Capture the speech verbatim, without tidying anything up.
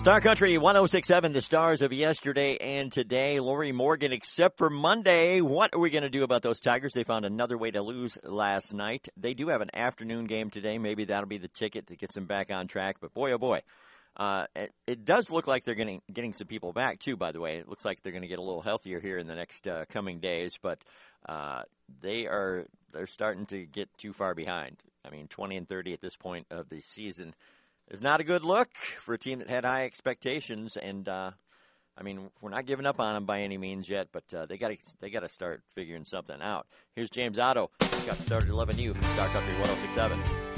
Star Country one oh six point seven, the stars of yesterday and today. Lori Morgan, except for Monday, what are we going to do about those Tigers? They found another way to lose last night. They do have an afternoon game today. Maybe that'll be the ticket that gets them back on track. But boy, oh boy, uh, it, it does look like they're getting, getting some people back, too, by the way. It looks like they're going to get a little healthier here in the next uh, coming days. But uh, they are they're starting to get too far behind. I mean, twenty and thirty at this point of the season is not a good look for a team that had high expectations, and uh, I mean, we're not giving up on them by any means yet, but uh, they got to they got to start figuring something out. Here's James Otto. Got started at eleven U from Star Country one oh six point seven.